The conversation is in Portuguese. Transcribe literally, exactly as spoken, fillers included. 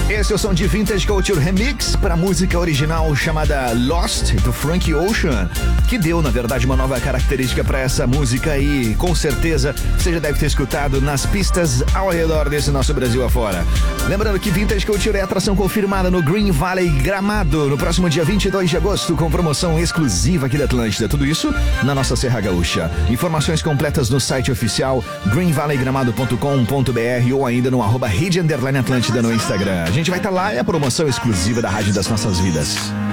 Esse é o som de Vintage Culture Remix para a música original chamada Lost, do Frank Ocean, que deu, na verdade, uma nova característica para essa música e, com certeza, você já deve ter escutado nas pistas ao redor desse nosso Brasil afora. Lembrando que Vintage Culture é atração confirmada no Green Valley Gramado, no próximo dia vinte e dois de agosto, com promoção exclusiva aqui da Atlântida. Tudo isso na nossa Serra Gaúcha. Informações completas no site oficial green valley gramado ponto com ponto b r ou ainda no arroba rede underline Atlântida no Instagram. A gente vai estar lá, é a promoção exclusiva da Rádio das Nossas Vidas.